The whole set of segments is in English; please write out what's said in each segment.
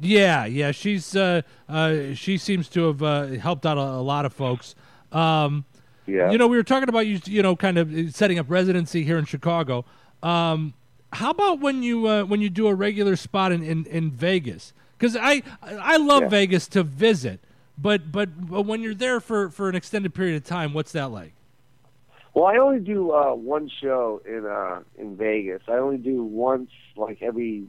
Yeah. She seems to have helped out a lot of folks. Yeah. We were talking about you kind of setting up residency here in Chicago. How about when you do a regular spot in Vegas? Because I love Vegas to visit, but when you're there for an extended period of time, what's that like? Well, I only do one show in Vegas. I only do once, like every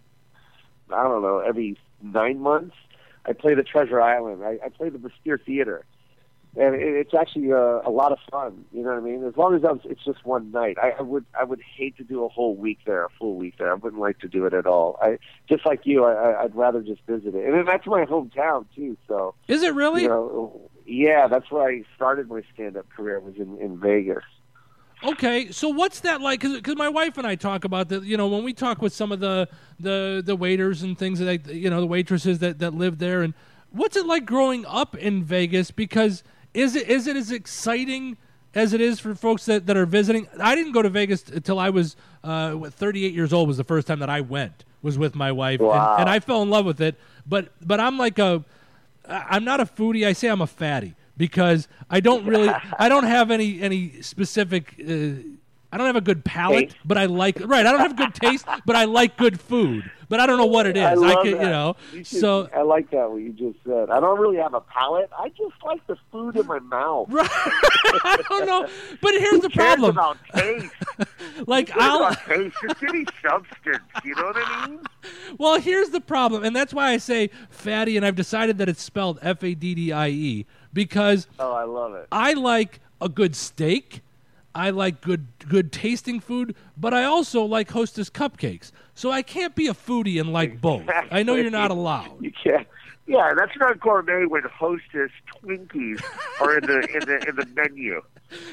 9 months. I play the Treasure Island. I play the Bastille Theater, and it's actually a lot of fun. You know what I mean? As long as it's just one night. I would hate to do a full week there. I wouldn't like to do it at all. Just like you, I'd rather just visit it, and that's my hometown too. So is it really? Yeah, that's where I started my stand-up career, was in Vegas. Okay, so what's that like? Because my wife and I talk about that. When we talk with some of the waiters and things that the waitresses that live there, and what's it like growing up in Vegas? Because is it as exciting as it is for folks that are visiting? I didn't go to Vegas until I was 38 years old. Was the first time that I went, was with my wife, wow. and I fell in love with it. But I'm I'm not a foodie. I say I'm a fatty. Because I don't have any specific, I don't have a good palate, taste. But I like, I don't have a good taste, but I like good food. But I don't know what it is. I love that. So I like that, what you just said. I don't really have a palate. I just like the food in my mouth. Right. I don't know. But here's the problem. About taste. I'll taste. Just give me substance. You know what I mean? Well, here's the problem, and that's why I say fatty, and I've decided that it's spelled Faddie, because I love it. I like a good steak. I like good tasting food, but I also like Hostess cupcakes. So I can't be a foodie and like both. I know you're not allowed. You can't. Yeah, that's not gourmet when Hostess Twinkies are in the menu.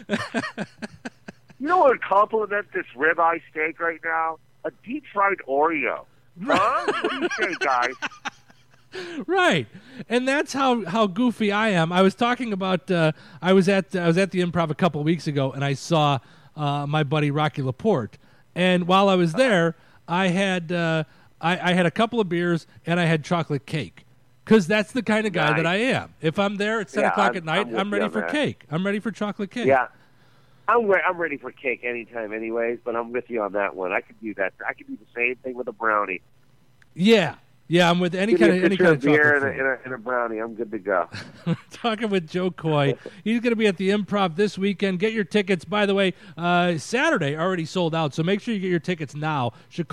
You know what would compliment this ribeye steak right now? A deep fried Oreo. Huh? What do you say, guys? Right, and that's how goofy I am. I was talking about I was at the Improv a couple of weeks ago, and I saw my buddy Rocky Laporte. And while I was there, I had I had a couple of beers and I had chocolate cake, because that's the kind of guy that I am. If I'm there at 10 o'clock at night, I'm ready for cake. I'm ready for chocolate cake. Yeah. I'm ready for cake anytime, anyways. But I'm with you on that one. I could do that. I could do the same thing with a brownie. Yeah, I'm with any kind of beer and a brownie. I'm good to go. Talking with Joe Coy. He's going to be at the Improv this weekend. Get your tickets. By the way, Saturday already sold out, so make sure you get your tickets now.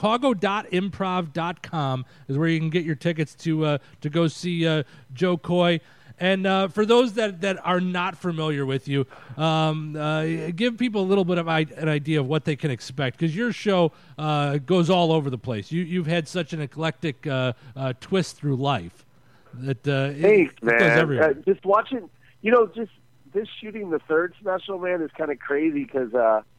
Chicago.improv.com is where you can get your tickets to go see Joe Coy. And for those that are not familiar with you, give people a little bit of an idea of what they can expect, because your show goes all over the place. You've had such an eclectic twist through life that Thanks, it man. goes everywhere. Just watching, just this shooting the third special, man, is kind of crazy because,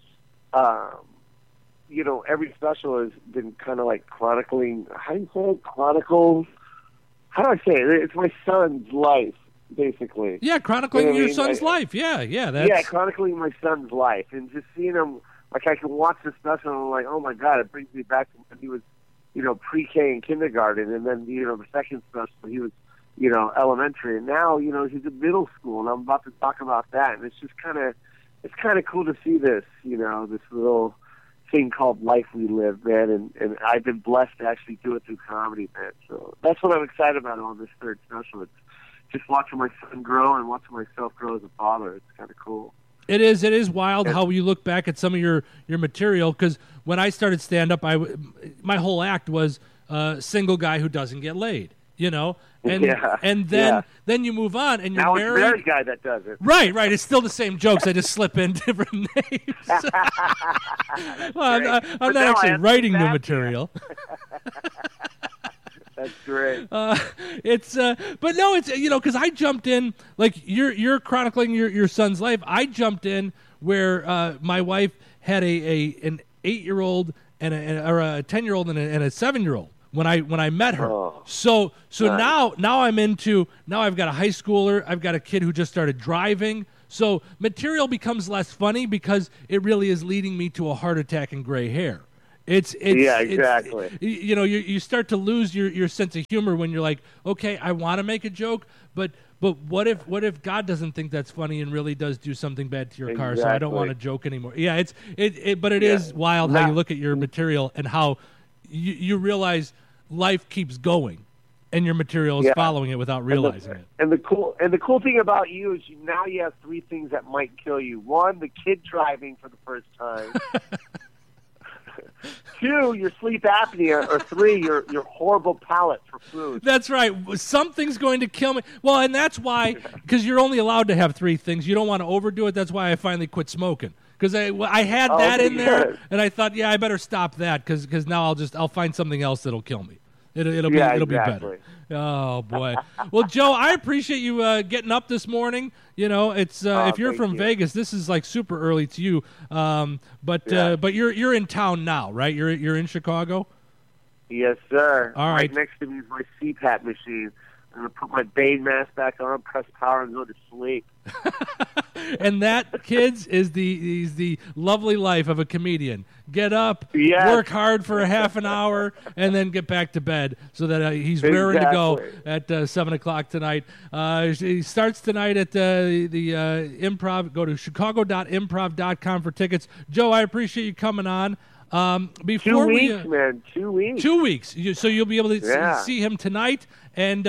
every special has been kind of like chronicling. How do you say it? Chronicles. How do I say it? It's my son's life. Basically, yeah, chronicling your son's life. Yeah, chronicling my son's life, and just seeing him. Like, I can watch the special, and I'm like, oh my god, it brings me back to when he was, pre-K and kindergarten, and then the second special he was, elementary, and now he's in middle school, and I'm about to talk about that, and it's kind of cool to see this, this little thing called life we live, man, and I've been blessed to actually do it through comedy, man. So that's what I'm excited about on this third special. It's just watching my son grow and watching myself grow as a father. It's kind of cool. It is wild how you look back at some of your material, because when I started stand-up, my whole act was single guy who doesn't get laid, and then you move on and you're now married. Now it's the married guy that does it. Right. It's still the same jokes. I just slip in different names. I'm not actually writing new material. That's great. But no, it's because I jumped in, like you're chronicling your son's life. I jumped in where my wife had an 8-year-old and a 10-year-old and a 7-year-old when I met her. Oh, so nice. now I've got a high schooler. I've got a kid who just started driving. So material becomes less funny because it really is leading me to a heart attack and gray hair. Yeah, exactly. You know, you start to lose your sense of humor when you're like, okay, I want to make a joke, but what if God doesn't think that's funny and really does do something bad to your car? So I don't want to joke anymore. Yeah, but it is wild how you look at your material and how you realize life keeps going, and your material is following it without realizing it. And the cool thing about you is now you have 3 things that might kill you. 1, the kid driving for the first time. 2, your sleep apnea, or 3, your horrible palate for food. That's right. Something's going to kill me. Well, and that's why, because you're only allowed to have 3 things. You don't want to overdo it. That's why I finally quit smoking. Because I had that in there, and I thought, I better stop that because now I'll find something else that'll kill me. It'll be better. Oh boy. Well, Joe, I appreciate you getting up this morning. You know, it's if you're from Vegas, this is like super early to you. But you're in town now, right? You're in Chicago. Yes, sir. All right. Right next to me is my CPAP machine. I'm gonna put my Bane mask back on, press power, and go to sleep. And that, kids, is the lovely life of a comedian. Get up, work hard for a half an hour, and then get back to bed so that he's raring to go at 7 o'clock tonight. He starts tonight at the Improv. Go to chicago.improv.com for tickets. Joe, I appreciate you coming on. Before 2 weeks, man. 2 weeks. 2 weeks. So you'll be able to see him tonight. And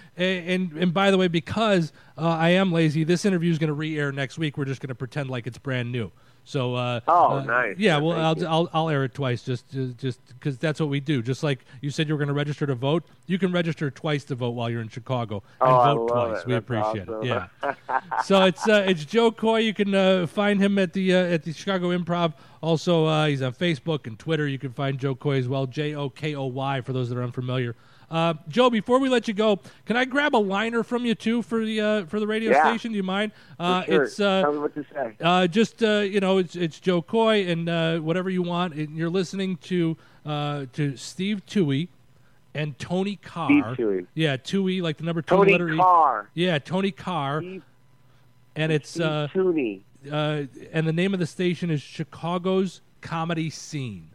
by the way, because I am lazy, this interview is going to re-air next week. We're just going to pretend like it's brand new. So nice. Yeah, well, I'll air it twice just because that's what we do. Just like you said, you were going to register to vote. You can register twice to vote while you're in Chicago and vote twice. We appreciate it. Yeah. So it's Joe Coy. You can find him at the Chicago Improv. Also, he's on Facebook and Twitter. You can find Joe Coy as well. JOKOY for those that are unfamiliar. Joe, before we let you go, can I grab a liner from you too for the radio station? Do you mind? Sure. It's tell me what to say. just it's Joe Coy and whatever you want. And you're listening to Steve Toohey and Tony Carr. Steve Toohey. Yeah, Toohey, like the number 2 Tony letter Carr. E. Yeah, Tony Carr. And it's Steve Tooney. and the name of the station is Chicago's Comedy Scene.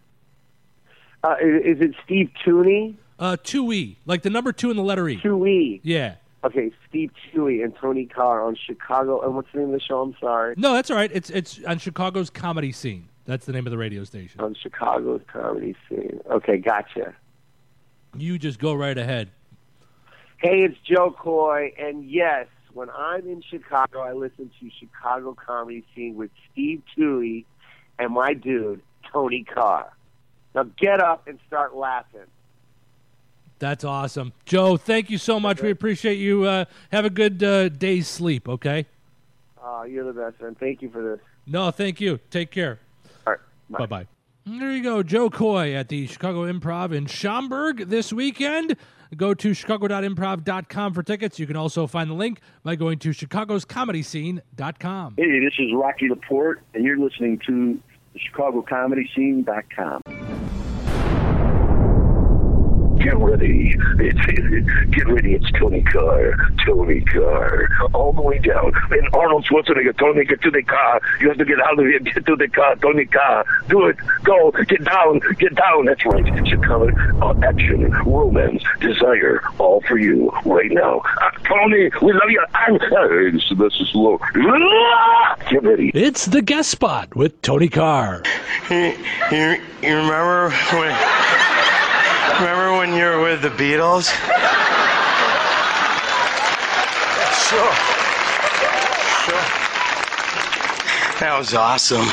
Is it Steve Tooney? 2E, like the number 2 in the letter E. 2E. Yeah. Okay, Steve Toohey and Tony Carr on Chicago. And what's the name of the show? I'm sorry. No, that's all right. It's on Chicago's Comedy Scene. That's the name of the radio station. On Chicago's Comedy Scene. Okay, gotcha. You just go right ahead. Hey, it's Joe Coy, and yes, when I'm in Chicago, I listen to Chicago Comedy Scene with Steve Toohey and my dude, Tony Carr. Now get up and start laughing. That's awesome. Joe, thank you so much. We appreciate you. Have a good day's sleep, okay? You're the best, man. Thank you for this. No, thank you. Take care. All right. Bye-bye. There you go. Joe Coy at the Chicago Improv in Schaumburg this weekend. Go to chicago.improv.com for tickets. You can also find the link by going to chicagoscomedyscene.com. Hey, this is Rocky Laporte, and you're listening to ChicagoComedyScene.com. Get ready. Get ready. It's Tony Carr. Tony Carr. All the way down. And Arnold Schwarzenegger, Tony, get to the car. You have to get out of here. Get to the car. Tony Carr. Do it. Go. Get down. Get down. That's right. Chicago action, romance, desire, all for you right now. Tony, we love you. This is low. Get ready. It's the guest spot with Tony Carr. You remember when... Remember when you were with the Beatles? Sure. That was awesome.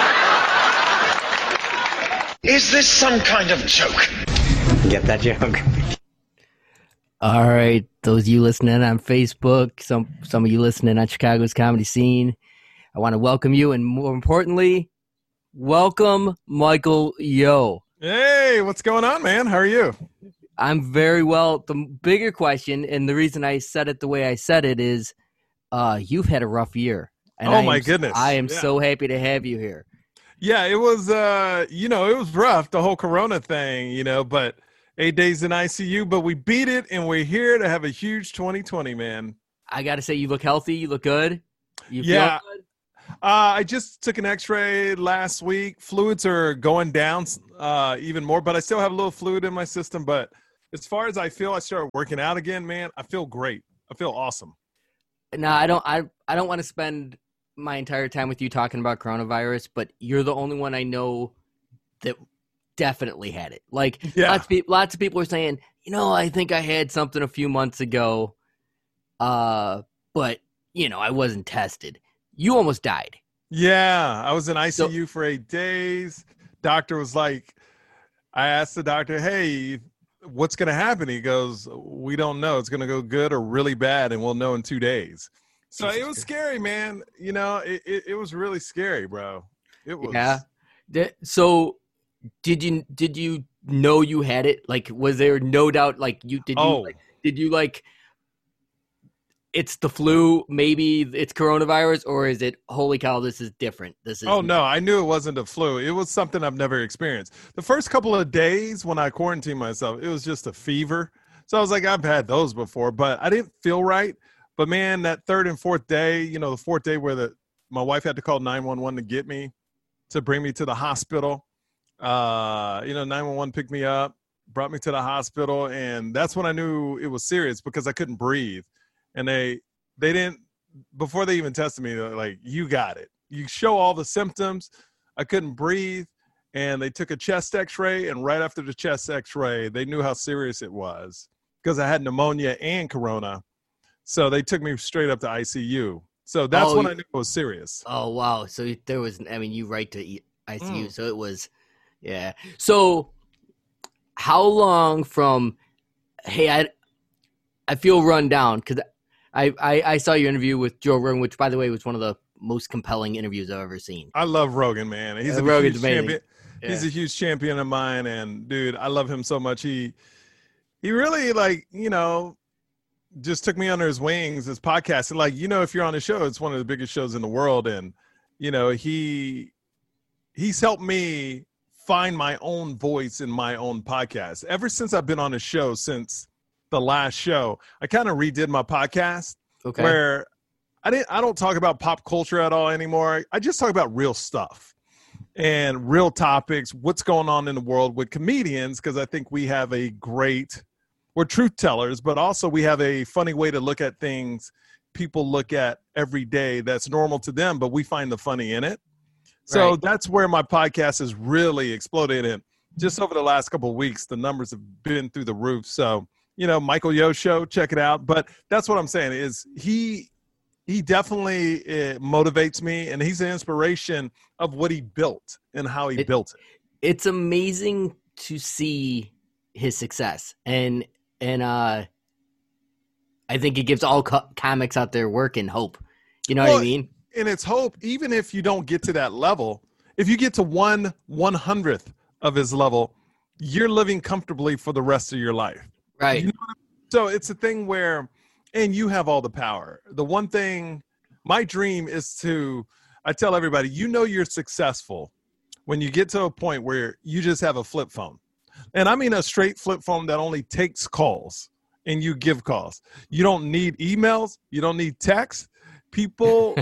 Is this some kind of joke? Get that joke? All right, those of you listening on Facebook, some of you listening on Chicago's Comedy Scene, I want to welcome you, and more importantly, welcome Michael Yo. Hey, what's going on, man? How are you? I'm very well. The bigger question, and the reason I said it the way I said it is, you've had a rough year. And my goodness. I am so happy to have you here. Yeah, it was, it was rough, the whole Corona thing, but 8 days in ICU, but we beat it, and we're here to have a huge 2020, man. I got to say, you look healthy. You look good. You feel good? I just took an X-ray last week. Fluids are going down even more, but I still have a little fluid in my system. But as far as I feel, I started working out again, man. I feel great. I feel awesome. No, I don't want to spend my entire time with you talking about coronavirus, but you're the only one I know that definitely had it. Like lots of people are saying, I think I had something a few months ago, but I wasn't tested. You almost died. Yeah, I was in ICU for 8 days. Doctor was like, I asked the doctor, hey, what's going to happen? He goes, we don't know. It's going to go good or really bad, and we'll know in 2 days. So it was scary, man. It was really scary, bro. It was. Yeah. So did you know you had it? Like, was there no doubt? Like, it's the flu, maybe it's coronavirus, or is it, holy cow, this is different? No, I knew it wasn't a flu. It was something I've never experienced. The first couple of days when I quarantined myself, it was just a fever. So I was like, I've had those before, but I didn't feel right. But man, that third and fourth day, the fourth day where my wife had to call 911 to get me, to bring me to the hospital. 911 picked me up, brought me to the hospital, and that's when I knew it was serious because I couldn't breathe. And they didn't, before they even tested me, they're like, you got it. You show all the symptoms. I couldn't breathe. And they took a chest x-ray. And right after the chest x-ray, they knew how serious it was because I had pneumonia and corona. So they took me straight up to ICU. So that's when I knew it was serious. Oh, wow. So there was, you right to ICU. So it was, yeah. So how long from, hey, I feel run down because I saw your interview with Joe Rogan, which, by the way, was one of the most compelling interviews I've ever seen. I love Rogan, man. He's a Rogan's huge amazing. champion. Yeah. He's a huge champion of mine, and dude, I love him so much. He really just took me under his wings. His podcast, and if you're on the show, it's one of the biggest shows in the world, and he's helped me find my own voice in my own podcast. Ever since I've been on the show, since the last show, I kind of redid my podcast where I don't talk about pop culture at all anymore. I just talk about real stuff and real topics, what's going on in the world with comedians, because I think we have we're truth tellers, but also we have a funny way to look at things people look at every day that's normal to them, but we find the funny in it. So that's where my podcast has really exploded. And just over the last couple of weeks, the numbers have been through the roof. So Michael Yo Show, check it out. But that's what I'm saying is he definitely motivates me, and he's an inspiration of what he built and how he built it. It's amazing to see his success, and I think it gives all comics out there work and hope. You know what I mean? And it's hope, even if you don't get to that level. If you get to 1/100th of his level, you're living comfortably for the rest of your life. Right. So it's a thing where, and you have all the power. The one thing, my dream is I tell everybody, you're successful when you get to a point where you just have a flip phone. And I mean a straight flip phone that only takes calls and you give calls. You don't need emails. You don't need text. People,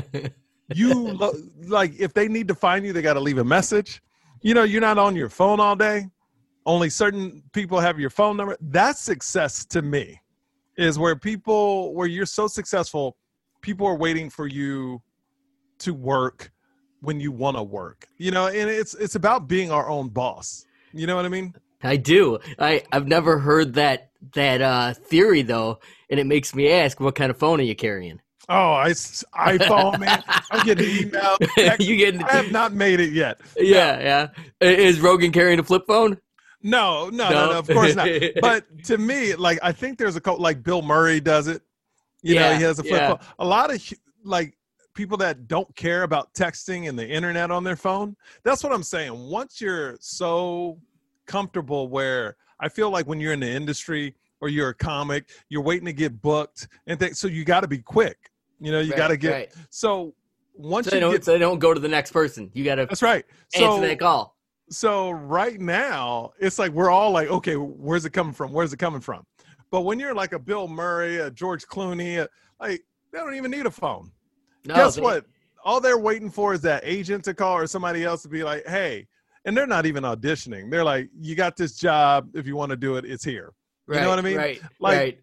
if they need to find you, they got to leave a message. You're not on your phone all day. Only certain people have your phone number. That's success to me, is where you're so successful, people are waiting for you to work when you want to work, and it's about being our own boss. You know what I mean? I do. I've never heard that theory though. And it makes me ask, what kind of phone are you carrying? Oh, iPhone, man. I'm getting emails. I have not made it yet. Yeah. Is Rogan carrying a flip phone? No, of course not. But to me, I think there's a couple, Bill Murray does it. He has a flip phone. A lot of people that don't care about texting and the internet on their phone. That's what I'm saying. Once you're so comfortable where I feel like when you're in the industry or you're a comic, you're waiting to get booked and so you got to be quick. You got to get, so once they don't go to the next person. You got to, that's right. Answer that call. So right now, it's we're all okay, where's it coming from? Where's it coming from? But when you're a Bill Murray, a George Clooney, they don't even need a phone. No, Guess what? all they're waiting for is that agent to call or somebody else to be like, hey, and they're not even auditioning. They're like, you got this job. If you want to do it, it's here. You know what I mean? Right. Like, right.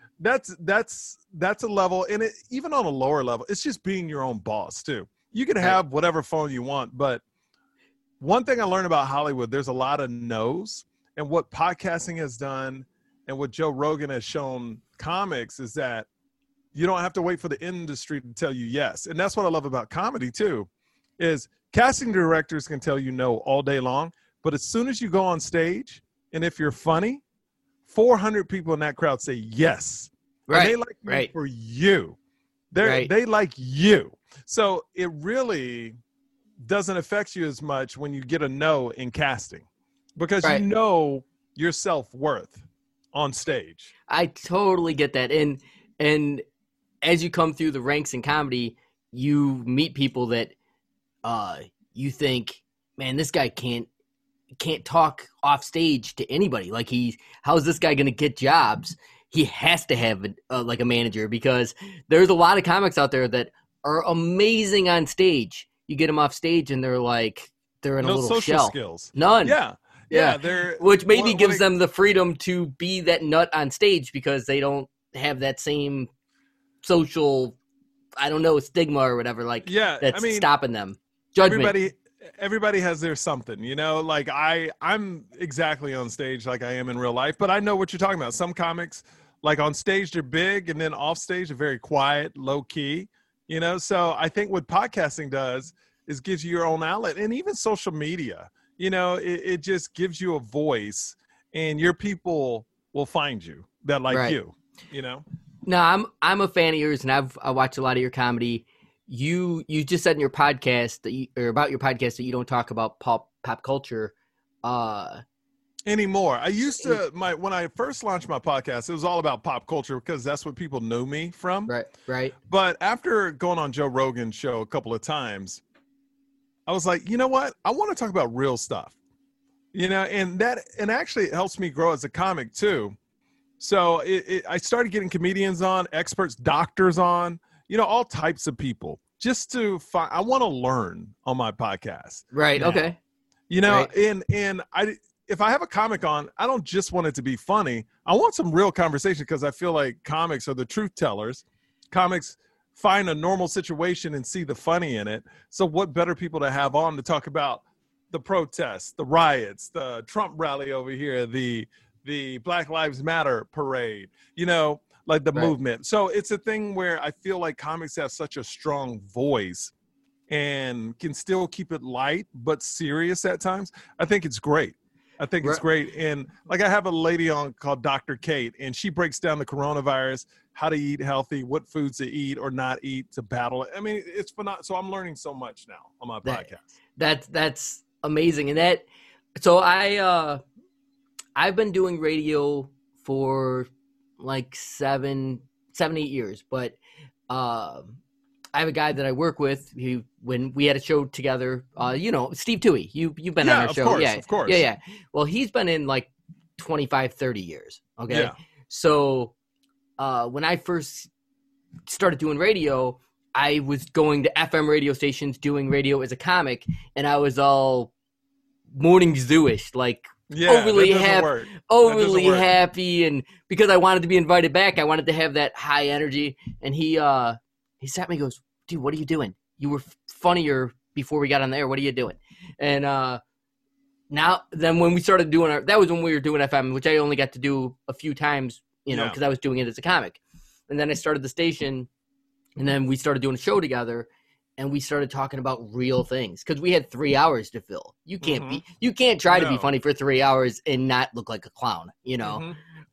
That's a level, and even on a lower level, it's just being your own boss too. You can have whatever phone you want, but one thing I learned about Hollywood, there's a lot of no's, and what podcasting has done and what Joe Rogan has shown comics is that you don't have to wait for the industry to tell you yes. And that's what I love about comedy too, is casting directors can tell you no all day long, but as soon as you go on stage, and if you're funny, 400 people in that crowd say yes. Right. And they like you for you. They like you. So it really doesn't affect you as much when you get a no in casting, because you know your self-worth on stage. I totally get that. And as you come through the ranks in comedy, you meet people that you think, man, this guy can't talk off stage to anybody. Like, how's this guy going to get jobs? He has to have like a manager, because there's a lot of comics out there that are amazing on stage. You get them off stage and they're in a little social shell. Skills. None. Yeah. Which maybe gives them the freedom to be that nut on stage, because they don't have that same social, I don't know, stigma or whatever. Like, that's stopping them. Judgment. Everybody has their something, you know, like I'm exactly on stage like I am in real life, but I know what you're talking about. Some comics, like on stage, they're big, and then off stage, they're very quiet, low key, you know? So I think what podcasting does is gives you your own outlet, and even social media, you know, it just gives you a voice, and your people will find you that like you know? No, I'm a fan of yours, and I watch a lot of your comedy. You just said in your podcast about your podcast that you don't talk about pop culture anymore. I used to when I first launched my podcast, it was all about pop culture because that's what people knew me from. Right. But after going on Joe Rogan's show a couple of times, I was like, you know what? I want to talk about real stuff. You know, and actually it helps me grow as a comic too. So I started getting comedians on, experts, doctors on, you know, all types of people, just to find. I want to learn on my podcast. Right. Now. Okay. You know, and if I have a comic on, I don't just want it to be funny. I want some real conversation, because I feel like comics are the truth tellers. Comics find a normal situation and see the funny in it. So what better people to have on to talk about the protests, the riots, the Trump rally over here, the Black Lives Matter parade, you know, like the movement. So it's a thing where I feel like comics have such a strong voice and can still keep it light but serious at times. I think it's great. It's great. And like, I have a lady on called Dr. Kate, and she breaks down the coronavirus, how to eat healthy, what foods to eat or not eat to battle it. I mean, it's phenomenal. So I'm learning so much now on my podcast. That's amazing. And I've been doing radio for like 7, 8 years, but I have a guy that I work with who, when we had a show together, you know, Steve Toohey, you've been on our show. Of course. Yeah. Well, he's been in like 25, 30 years. Okay. Yeah. So when I first started doing radio, I was going to FM radio stations doing radio as a comic, and I was all morning zoo-ish, like, overly happy, and because I wanted to be invited back, I wanted to have that high energy. And he sat me and goes, dude, what are you doing? You were funnier before we got on the air. What are you doing? And then when we started doing that was when we were doing FM, which I only got to do a few times, you know, because I was doing it as a comic. And then I started the station, and then we started doing a show together, and we started talking about real things, because we had 3 hours to fill. You can't try to be funny for 3 hours and not look like a clown, you know?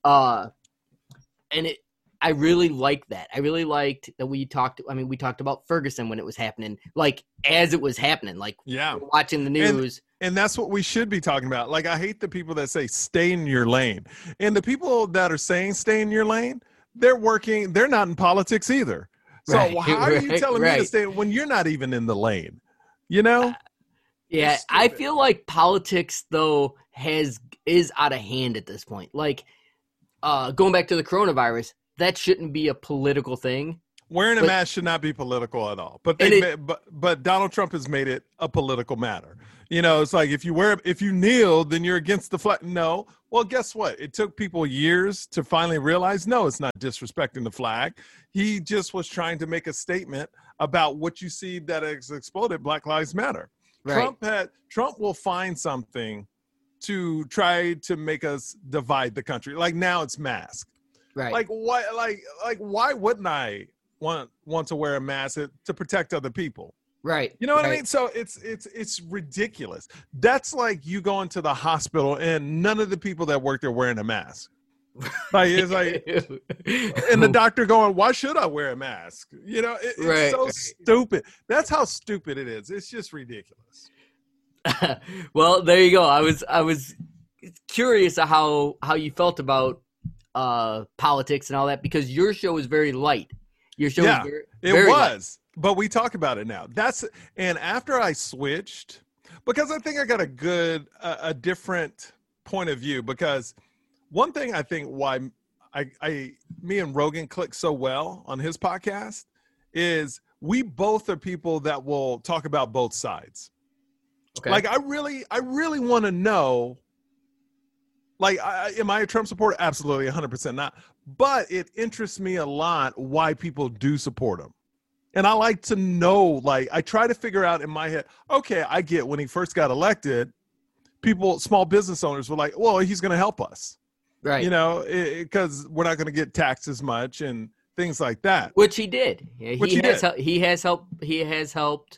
And I really liked that. I really liked that we talked about Ferguson when it was happening, like as it was happening, like watching the news. And that's what we should be talking about. Like, I hate the people that say stay in your lane. And the people that are saying stay in your lane, they're not in politics either. So how are you telling me to stay when you're not even in the lane? You know? I feel like politics though is out of hand at this point. Like going back to the coronavirus, that shouldn't be a political thing. Wearing a But- mask should not be political at all. But And but Donald Trump has made it a political matter. You know, it's like if you kneel, then you're against the flag. No. Well, guess what? It took people years to finally realize, no, it's not disrespecting the flag. He just was trying to make a statement about what you see that has exploded. Black Lives Matter. Right. Trump will find something to try to make us divide the country. Like now it's mask. Right. Like why? Like why wouldn't I want to wear a mask to protect other people? Right. You know what I right. mean? So it's ridiculous. That's like you going to the hospital and none of the people that work there wearing a mask. Like it's like, and the doctor going, "Why should I wear a mask?" You know, it's Right. so stupid. That's how stupid it is. It's just ridiculous. Well, there you go. I was curious how you felt about politics and all that because your show is very light. Your show Yeah, is very, it very was, but we talk about it now. And after I switched, because I think I got a different point of view. Because one thing I think why me and Rogan click so well on his podcast is we both are people that will talk about both sides. Okay. Like I really want to know. Like, am I a Trump supporter? Absolutely, 100% not. But it interests me a lot why people do support him. And I like to know, like, I try to figure out in my head, okay, I get when he first got elected, small business owners were like, well, he's going to help us. Right. You know, because we're not going to get taxed as much and things like that. Which he did. Yeah, Which he did. He has helped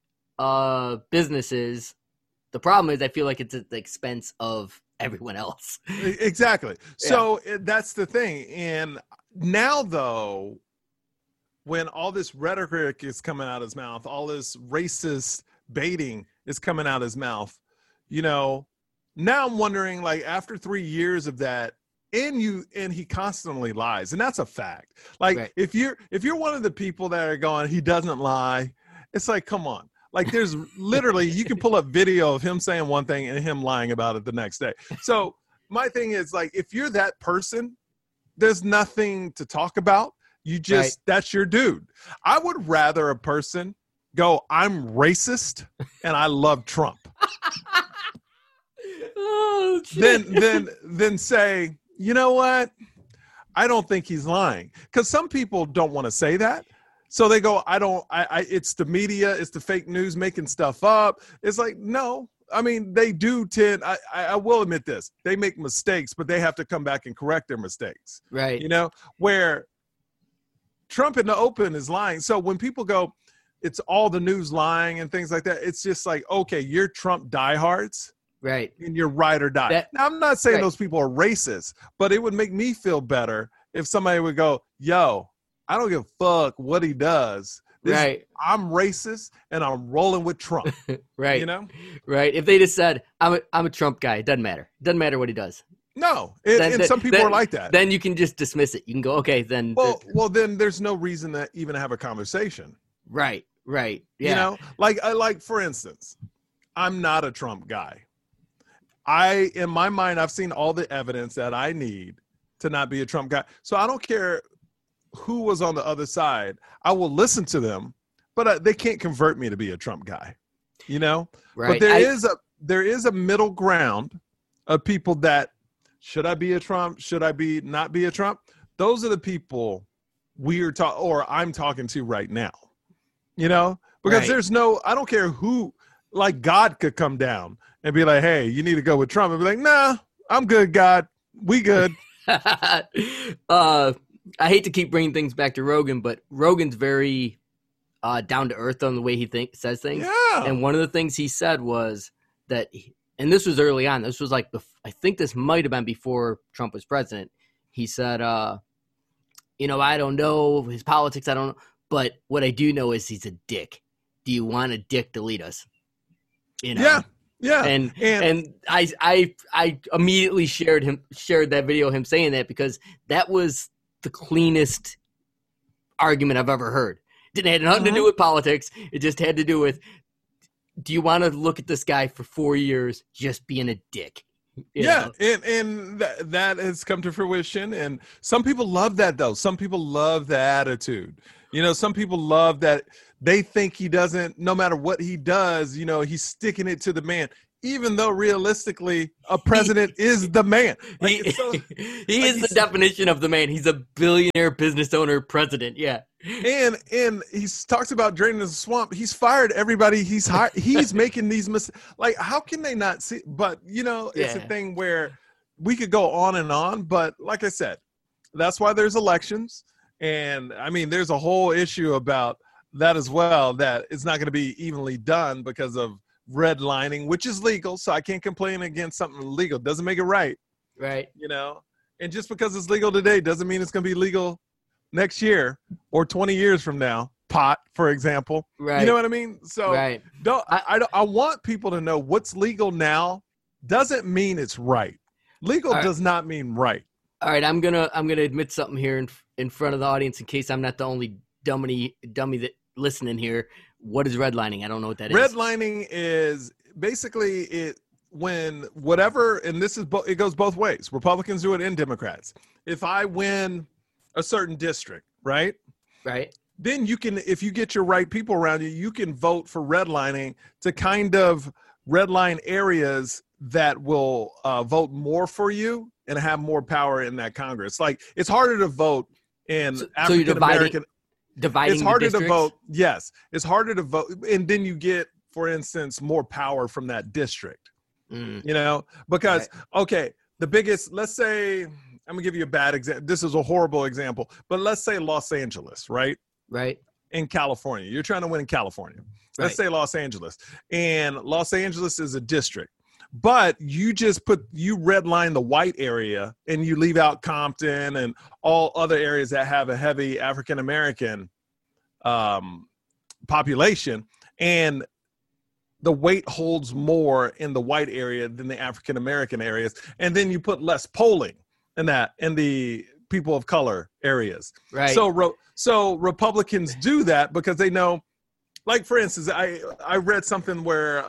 businesses. The problem is I feel like it's at the expense of everyone else. Exactly. So that's the thing. And now, though, when all this rhetoric is coming out of his mouth, all this racist baiting is coming out of his mouth, you know, now I'm wondering, like, after 3 years of that, and he constantly lies, and that's a fact. Like, Right. if you're one of the people that are going, he doesn't lie, it's like, come on. Like, there's literally, you can pull up video of him saying one thing and him lying about it the next day. So my thing is, like, if you're that person, there's nothing to talk about. You just, that's your dude. I would rather a person go, I'm racist and I love Trump. Oh, shit. Then say, you know what? I don't think he's lying. Because some people don't want to say that. So they go, it's the media, it's the fake news making stuff up. It's like, no. I mean, they do I will admit this. They make mistakes, but they have to come back and correct their mistakes. Right. You know, where Trump in the open is lying. So when people go, it's all the news lying and things like that, it's just like, okay, you're Trump diehards. Right. And you're ride or die. Now, I'm not saying those people are racist, but it would make me feel better if somebody would go, yo, I don't give a fuck what he does. I'm racist and I'm rolling with Trump. Right. You know? Right. If they just said, I'm a Trump guy, it doesn't matter. It doesn't matter what he does. No. And some people are like that. Then you can just dismiss it. You can go, okay, then. Well, then there's no reason to even have a conversation. Right. Right. Yeah. You know, like for instance, I'm not a Trump guy. In my mind, I've seen all the evidence that I need to not be a Trump guy. So I don't care who was on the other side. I will listen to them, but they can't convert me to be a Trump guy, you know? Right. But there is a middle ground of people that, should I be a Trump? Should I not be a Trump? Those are the people I'm talking to right now, you know? Because there's I don't care who, like God could come down and be like, hey, you need to go with Trump. And be like, nah, I'm good, God. We good. I hate to keep bringing things back to Rogan, but Rogan's very down to earth on the way he says things. Yeah. And one of the things he said was that, and this was early on. This was like, I think this might have been before Trump was president. He said, I don't know his politics. I don't know. But what I do know is he's a dick. Do you want a dick to lead us? You know? Yeah. Yeah. And I immediately shared that video of him saying that because that was the cleanest argument I've ever heard. Didn't have nothing to do with politics. It just had to do with, do you want to look at this guy for 4 years just being a dick? Yeah, and that has come to fruition. And some people love that, though. Some people love the attitude. Some people love that they think he doesn't, no matter what he does, he's sticking it to the man. Even though realistically, a president is the man. He is the definition of the man. He's a billionaire business owner president. Yeah. And he talks about draining the swamp. He's fired everybody he's hired. He's making these mistakes. Like, how can they not see? But, it's a thing where we could go on and on. But like I said, that's why there's elections. And, I mean, there's a whole issue about that as well, that it's not going to be evenly done because of redlining, which is legal. So I can't complain against something legal. Doesn't make it right. Right. And just because it's legal today doesn't mean it's going to be legal next year or 20 years from now. Pot, for example. Right. You know what I mean? So right. I want people to know what's legal now doesn't mean it's right. Legal does not mean right. All right, I'm gonna admit something here in front of the audience in case I'm not the only dummy that listening here. What is redlining? I don't know what that is. Redlining is basically when whatever, and this is it goes both ways. Republicans do it and Democrats. If I win a certain district, right? Right. Then you can, if you get your right people around you, you can vote for redlining to kind of redline areas that will vote more for you and have more power in that Congress. Like, it's harder to vote in African American. Dividing it's harder the to vote. Yes, it's harder to vote, and then you get, for instance, more power from that district. Because okay, the biggest. Let's say I'm gonna give you a bad example. This is a horrible example, but let's say Los Angeles, right? Right. In California, you're trying to win in California. Let's say Los Angeles, and Los Angeles is a district. But you redline the white area and you leave out Compton and all other areas that have a heavy African-American population. And the weight holds more in the white area than the African-American areas. And then you put less polling in the people of color areas. Right. So Republicans do that because they know, like, for instance, I read something where,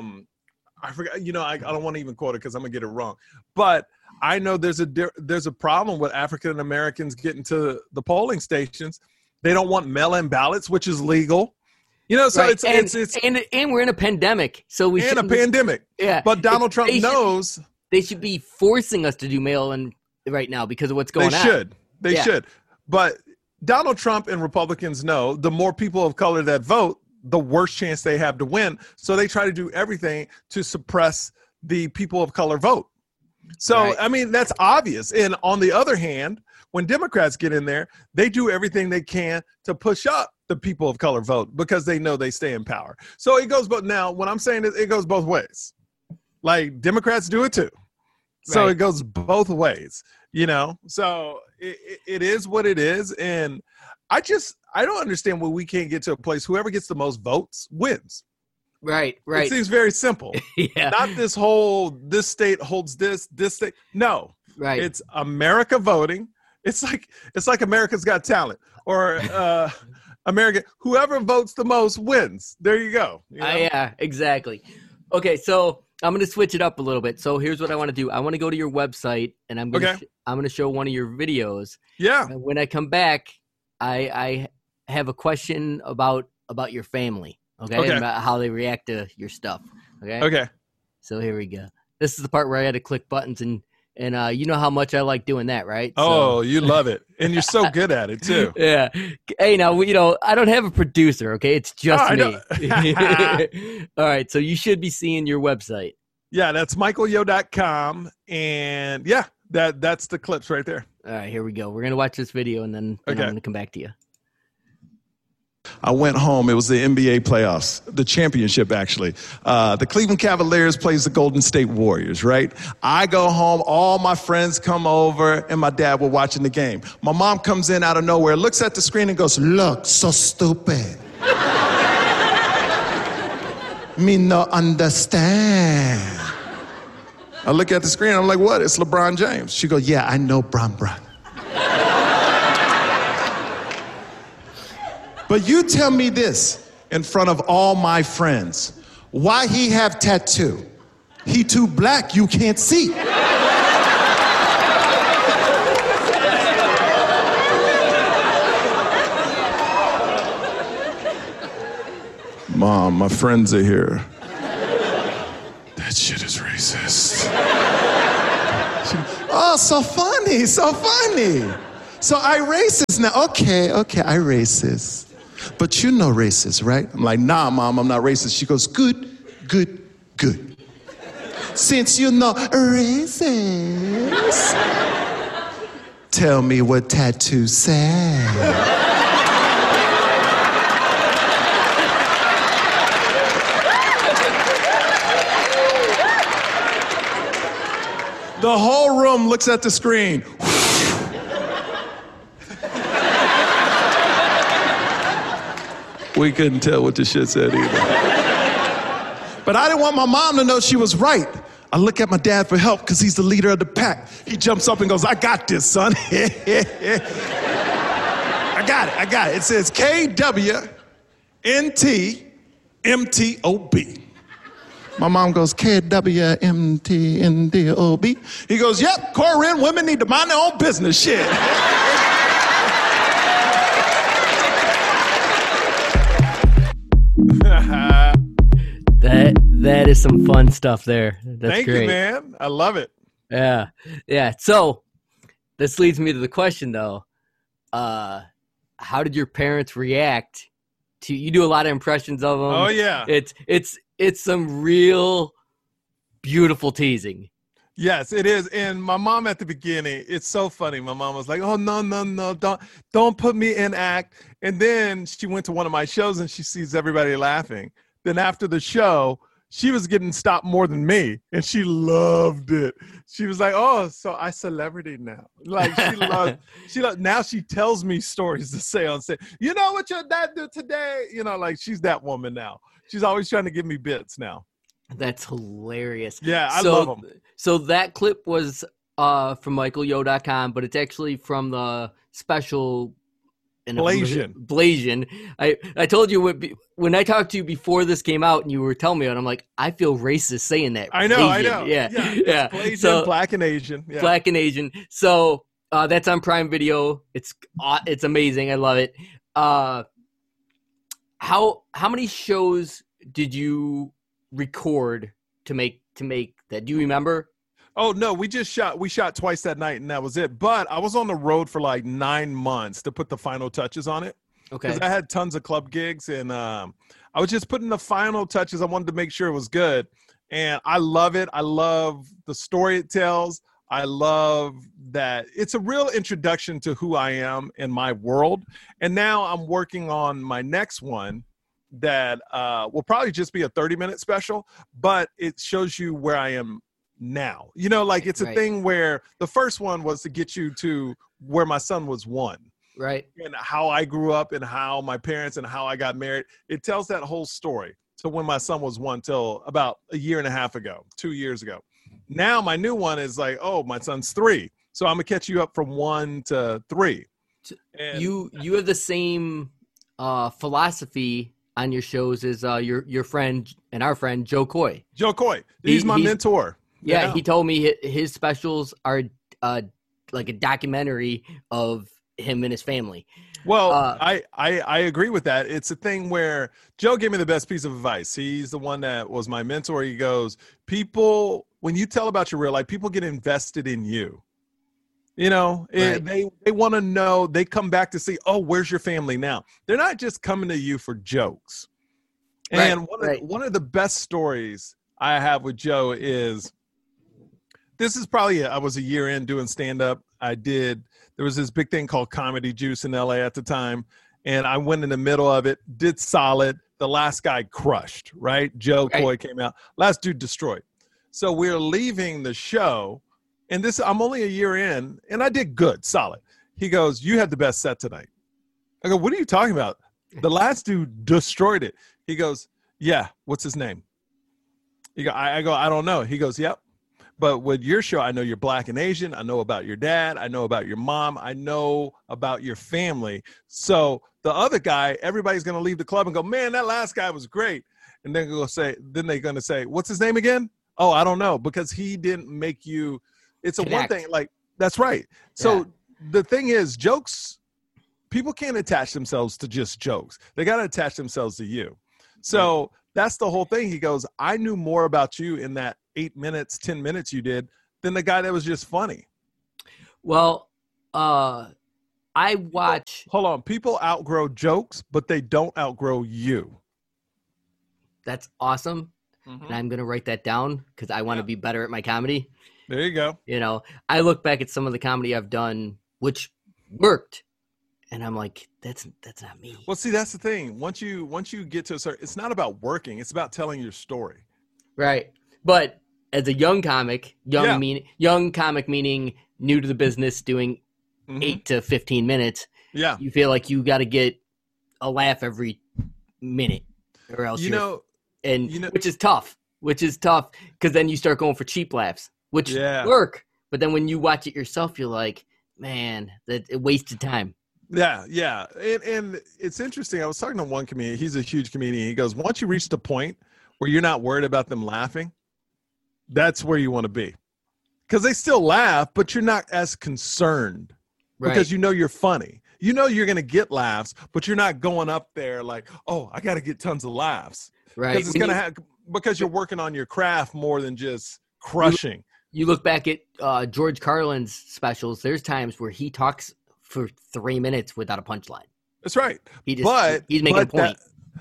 I forgot, I don't want to even quote it because I'm gonna get it wrong. But I know there's a problem with African Americans getting to the polling stations. They don't want mail-in ballots, which is legal. So right. it's and we're in a pandemic, so we in a pandemic. Yeah, but Donald Trump knows they should be forcing us to do mail-in right now because of what's going on. They should. But Donald Trump and Republicans know the more people of color that vote, the worst chance they have to win. So they try to do everything to suppress the people of color vote. So, right. I mean, that's obvious. And on the other hand, when Democrats get in there, they do everything they can to push up the people of color vote because they know they stay in power. So it goes, but now what I'm saying is it goes both ways. Like, Democrats do it too. So It goes both ways, So it is what it is. And I don't understand why we can't get to a place whoever gets the most votes wins. Right. It seems very simple. Yeah. Not this state holds this state. No. Right. It's America voting. It's like America's Got Talent or America. Whoever votes the most wins. There you go. Yeah, exactly. Okay, so I'm going to switch it up a little bit. So here's what I want to do. I want to go to your website and I'm going to show one of your videos. Yeah. And when I come back, I have a question about your family, okay? And about how they react to your stuff, okay? Okay. So here we go. This is the part where I had to click buttons, and you know how much I like doing that, right? Oh, you love it, and you're so good at it too. Yeah. Hey, now I don't have a producer, okay? It's just me. All right, so you should be seeing your website. Yeah, that's michaelyo.com, and yeah, that's the clips right there. All right, here we go. We're gonna watch this video, and then I'm gonna come back to you. I went home. It was the NBA playoffs, the championship, actually. The Cleveland Cavaliers plays the Golden State Warriors, right? I go home. All my friends come over, and my dad were watching the game. My mom comes in out of nowhere, looks at the screen, and goes, "Look, so stupid." Me no understand. I look at the screen. I'm like, "What? It's LeBron James." She goes, "Yeah, I know, Bron." But you tell me this in front of all my friends. Why he have tattoo? He too black, you can't see. Mom, my friends are here. That shit is racist. Oh, so funny, so funny. So I racist now. Okay, I racist. But you know racist, right? I'm like, nah, Mom, I'm not racist. She goes, good. Since you know racist, tell me what tattoo said. The whole room looks at the screen. We couldn't tell what the shit said either. But I didn't want my mom to know she was right. I look at my dad for help because he's the leader of the pack. He jumps up and goes, I got this, son. I got it. It says KWNTMTOB. My mom goes, KWMTNDOB. He goes, yep, Corinne, women need to mind their own business, shit. That is some fun stuff there. That's Thank great. you, man. I love it. Yeah. So this leads me to the question, though. How did your parents react to you? Do a lot of impressions of them. Oh yeah. It's some real beautiful teasing. Yes, it is. And my mom at the beginning, it's so funny. My mom was like, "Oh no, don't put me in act." And then she went to one of my shows and she sees everybody laughing. Then after the show, she was getting stopped more than me, and she loved it. She was like, "Oh, so I celebrity now." Like she loved. Now she tells me stories to say on set. You know what your dad did today? You know, like she's that woman now. She's always trying to give me bits now. That's hilarious. Yeah, I love them. So that clip was from MichaelYo.com, but it's actually from the special Blasian. I told you when I talked to you before this came out and you were telling me, and I'm like, I feel racist saying that. I know. Yeah. Blasian, so, Black and Asian. Yeah. Black and Asian. So that's on Prime Video. It's amazing. I love it. How many shows did you record to make that? Do you remember? Oh no, we shot twice that night and that was it. But I was on the road for like 9 months to put the final touches on it. Okay. Because I had tons of club gigs and I was just putting the final touches. I wanted to make sure it was good. And I love it. I love the story it tells. I love that it's a real introduction to who I am in my world. And now I'm working on my next one that will probably just be a 30-minute special, but it shows you where I am now. You know, like it's a thing where the first one was to get you to where my son was 1. Right. And how I grew up and how my parents and how I got married. It tells that whole story. So when my son was 1 till about a year and a half ago, 2 years ago. Now my new one is like, oh, my son's 3. So I'm gonna catch you up from 1 to 3. And you have the same philosophy on your shows as your friend and our friend Joe Coy. Joe Coy, he's my mentor. Yeah, he told me his specials are like a documentary of him and his family. Well, I agree with that. It's a thing where Joe gave me the best piece of advice. He's the one that was my mentor. He goes, people, when you tell about your real life, people get invested in you. You know, they want to know, they come back to see, oh, where's your family now? They're not just coming to you for jokes. And one of the best stories I have with Joe is, this is probably, I was a year in doing stand-up. There was this big thing called Comedy Juice in LA at the time. And I went in the middle of it, did solid. The last guy crushed, right? Joe Coy came out. Last dude destroyed. So we're leaving the show. And I'm only a year in, and I did good, solid. He goes, you had the best set tonight. I go, what are you talking about? The last dude destroyed it. He goes, yeah, what's his name? I go, I don't know. He goes, yep. But with your show, I know you're Black and Asian. I know about your dad. I know about your mom. I know about your family. So the other guy, everybody's going to leave the club and go, man, that last guy was great. And then they're going to say, what's his name again? Oh, I don't know, because he didn't make you. It's a Connect. one thing. Like, that's right. So the thing is, jokes. People can't attach themselves to just jokes. They got to attach themselves to you. So that's the whole thing. He goes, I knew more about you in that 8 minutes, 10 minutes you did than the guy that was just funny. Well, I watch. Hold on. People outgrow jokes, but they don't outgrow you. That's awesome. And I'm going to write that down because I want to be better at my comedy. There you go. You know, I look back at some of the comedy I've done, which worked. And I'm like, that's not me. Well, see, that's the thing. Once you get to a certain, it's not about working. It's about telling your story. Right. But as a young comic, young comic meaning new to the business, doing 8 to 15 minutes. Yeah. You feel like you got to get a laugh every minute, or else which is tough. Because then you start going for cheap laughs, which work. But then when you watch it yourself, you're like, man, that it wasted time. Yeah. And it's interesting. I was talking to one comedian. He's a huge comedian. He goes, once you reach the point where you're not worried about them laughing, that's where you want to be. Because they still laugh, but you're not as concerned. Right. Because you know you're funny. You know you're going to get laughs, but you're not going up there like, oh, I got to get tons of laughs. Right. Because it's going to because you're working on your craft more than just crushing. You look back at George Carlin's specials, there's times where he talks for 3 minutes without a punchline. That's right. He's making a point.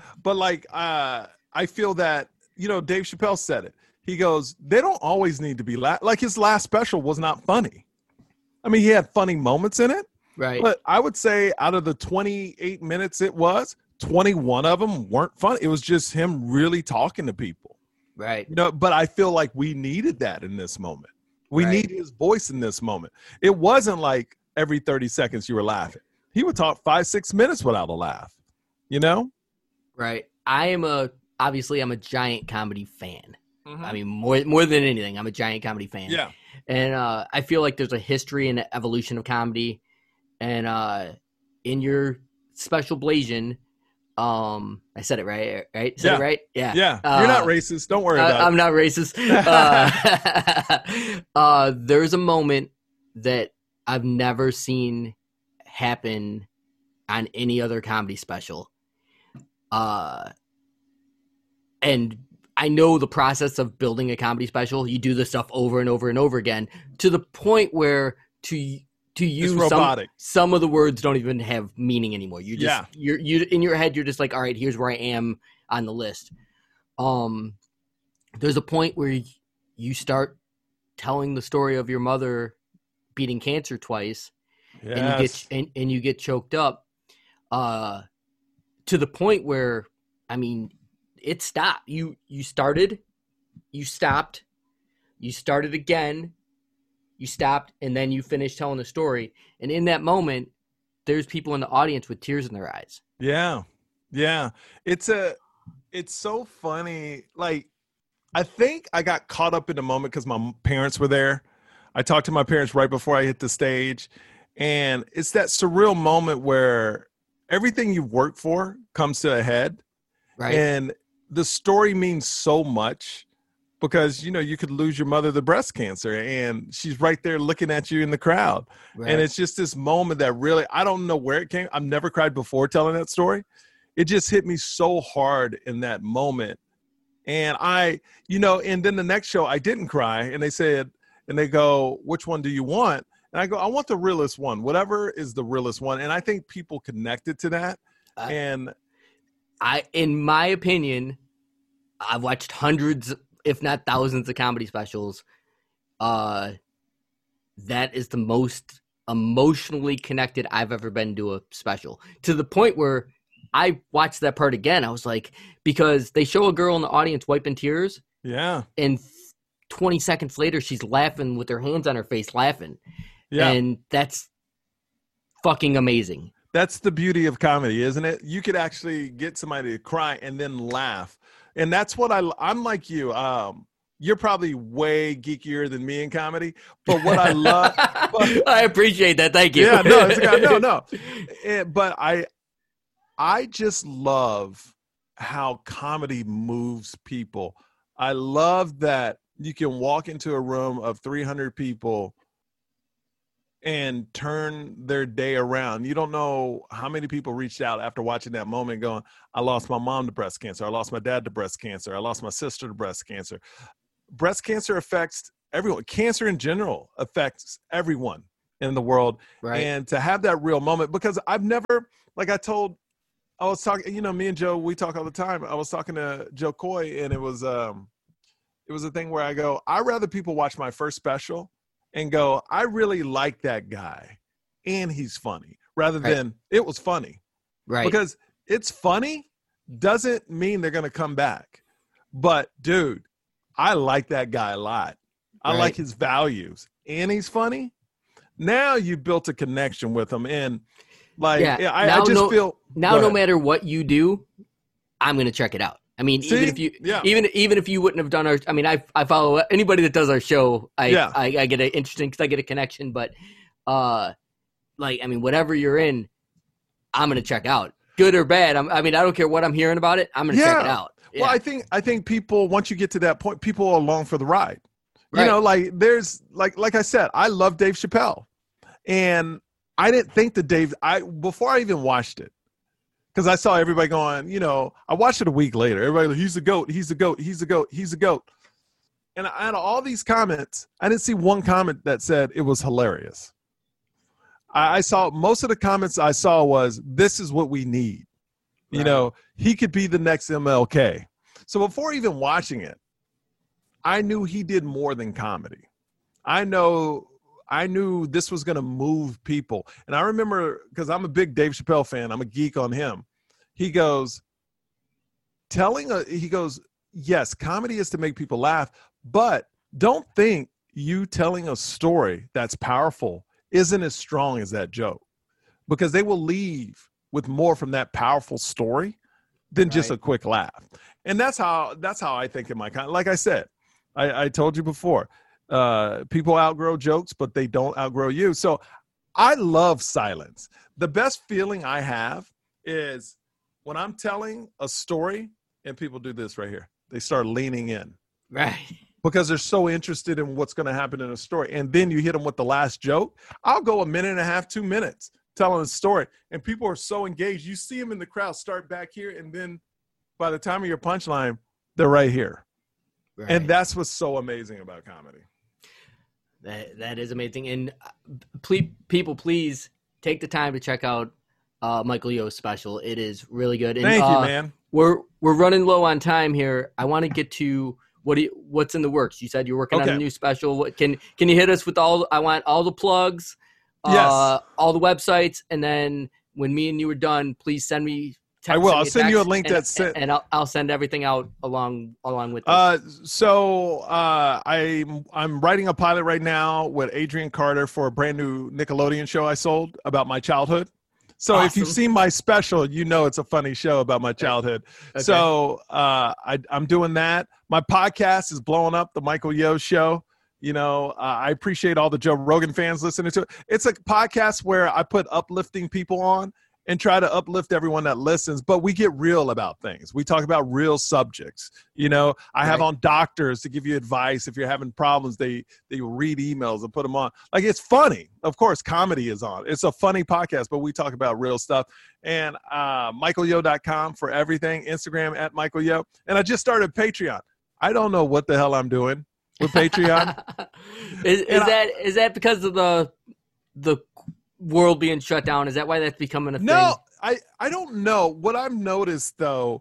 I feel that, Dave Chappelle said it. He goes, they don't always need to be like his last special was not funny. I mean, he had funny moments in it. Right. But I would say out of the 28 minutes it was, 21 of them weren't funny. It was just him really talking to people. Right. But I feel like we needed that in this moment. We need his voice in this moment. It wasn't like every 30 seconds you were laughing. He would talk 5-6 minutes without a laugh, Right. I'm a giant comedy fan. I mean, more than anything, I'm a giant comedy fan. Yeah. And I feel like there's a history and evolution of comedy. And in your special Blasian, I said it right? Said it right? Yeah. Yeah. You're not racist. Don't worry about it. I'm not racist. There's a moment that I've never seen happen on any other comedy special. And I know the process of building a comedy special. You do this stuff over and over and over again to the point where to you, some of the words don't even have meaning anymore. You just, you're in your head, you're just like, all right, here's where I am on the list. There's a point where you start telling the story of your mother beating cancer twice, and you get choked up, to the point where, I mean, it stopped. You started, you stopped, you started again, you stopped, and then you finished telling the story. And in that moment, there's people in the audience with tears in their eyes. Yeah. Yeah. It's so funny. Like, I think I got caught up in the moment because my parents were there. I talked to my parents right before I hit the stage. And it's that surreal moment where everything you've worked for comes to a head. Right. And the story means so much because, you could lose your mother to breast cancer and she's right there looking at you in the crowd. Right. And it's just this moment that really, I don't know where it came. I've never cried before telling that story. It just hit me so hard in that moment. And and then the next show I didn't cry, and they go, which one do you want? And I go, I want the realest one, whatever is the realest one. And I think people connected to that. In my opinion, I've watched hundreds, if not thousands, of comedy specials. That is the most emotionally connected I've ever been to a special, to the point where I watched that part again. I was like, because they show a girl in the audience wiping tears. Yeah. And 20 seconds later, she's laughing with her hands on her face, laughing. Yeah. And that's fucking amazing. That's the beauty of comedy, isn't it? You could actually get somebody to cry and then laugh. And that's what I'm like you. You're probably way geekier than me in comedy, but what I love, I appreciate that. Thank you. Yeah, no. But I just love how comedy moves people. I love that you can walk into a room of 300 people and turn their day around. You don't know how many people reached out after watching that moment going, I lost my mom to breast cancer. I lost my dad to breast cancer. I lost my sister to breast cancer. Breast cancer affects everyone. Cancer in general affects everyone in the world. Right. And to have that real moment, because I've never, like I was talking, you know, me and Joe, we talk all the time. I was talking to Joe Coy, and it was a thing where I go, I'd rather people watch my first special and go, I really like that guy and he's funny, rather than it was funny. Right. Because it's funny doesn't mean they're going to come back. But dude, I like that guy a lot. I like his values and he's funny. Now you built a connection with him. And like, I just feel now, no matter what you do, I'm going to check it out. I mean, even if you wouldn't have done our, I mean, I follow anybody that does our show. I get it interesting because I get a connection. But like, I mean, whatever you're in, I'm gonna check out, good or bad. I mean, I don't care what I'm hearing about it. I'm gonna check it out. Yeah. Well, I think people, once you get to that point, people are along for the ride. You know, like there's like I said, I love Dave Chappelle, and I didn't think that before I even watched it. Because I saw everybody going, you know, I watched it a week later. Everybody like, he's the GOAT, he's the GOAT, he's the GOAT, he's the GOAT. And out of all these comments, I didn't see one comment that said it was hilarious. I saw most of the comments I saw was, this is what we need. You know, he could be the next MLK. So before even watching it, I knew he did more than comedy. I knew this was going to move people. And I remember, because I'm a big Dave Chappelle fan, I'm a geek on him. He goes, yes, comedy is to make people laugh, but don't think you telling a story that's powerful isn't as strong as that joke, because they will leave with more from that powerful story than just a quick laugh. And that's how I think in my kind. Like I said, I told you before, people outgrow jokes, but they don't outgrow you. So I love silence. The best feeling I have is when I'm telling a story and people do this right here. They start leaning in. Right. Because they're so interested in what's going to happen in a story. And then you hit them with the last joke. I'll go a minute and a half, 2 minutes telling a story. And people are so engaged. You see them in the crowd start back here. And then by the time of your punchline, they're right here. Right. And that's what's so amazing about comedy. That is amazing. And please take the time to check out Michael Yo's special. It is really good. And, thank you, man. We're running low on time here. I want to get to what's in the works. You said you're working on a new special. Can you hit us with I want all the plugs, all the websites, and then when me and you are done, please send me. I will. I'll send you a link and I'll send everything out along with this. So I'm writing a pilot right now with Adrian Carter for a brand new Nickelodeon show I sold about my childhood. So if you've seen my special, you know it's a funny show about my childhood. Okay. So I'm doing that. My podcast is blowing up, The Michael Yo Show. You know, I appreciate all the Joe Rogan fans listening to it. It's a podcast where I put uplifting people on and try to uplift everyone that listens, but we get real about things. We talk about real subjects. You know, I have on doctors to give you advice. If you're having problems, they read emails and put them on. Like, it's funny. Of course, comedy is on. It's a funny podcast, but we talk about real stuff. And michaelyo.com for everything. Instagram at Michael Yo. And I just started Patreon. I don't know what the hell I'm doing with Patreon. Is that because of the world being shut down? Is that why that's becoming a thing? No, I don't know. What I've noticed, though,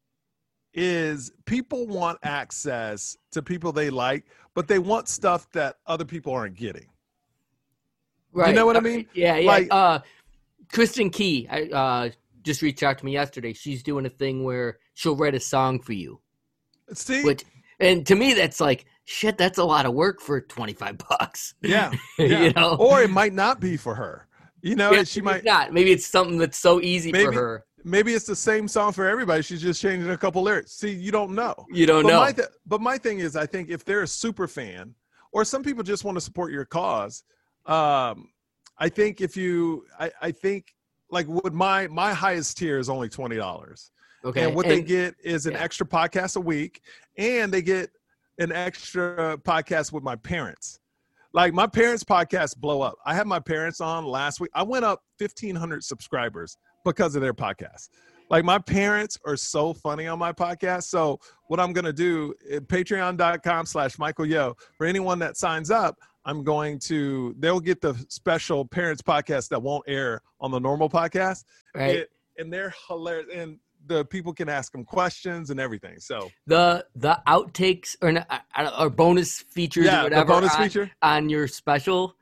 is people want access to people they like, but they want stuff that other people aren't getting. Right. You know what I mean? Yeah. Like, Kristen Key just reached out to me yesterday. She's doing a thing where she'll write a song for you. See? And to me, that's like, shit, that's a lot of work for $25. Yeah. You know? Or it might not be for her. You know, she might not. Maybe it's something that's so easy for her. Maybe it's the same song for everybody. She's just changing a couple lyrics. See, you don't know. You don't know. But my thing is, I think if they're a super fan, or some people just want to support your cause, I think I think like with my highest tier is only $20. Okay. And what they get is an extra podcast a week, and they get an extra podcast with my parents. Like my parents' podcasts blow up. I had my parents on last week. I went up 1,500 subscribers because of their podcast. Like my parents are so funny on my podcast. So what I'm going to do at patreon.com/Michael Yo, for anyone that signs up, they'll get the special parents podcast that won't air on the normal podcast. Right. And they're hilarious. And the people can ask them questions and everything. So the outtakes or bonus features or whatever the bonus feature on your special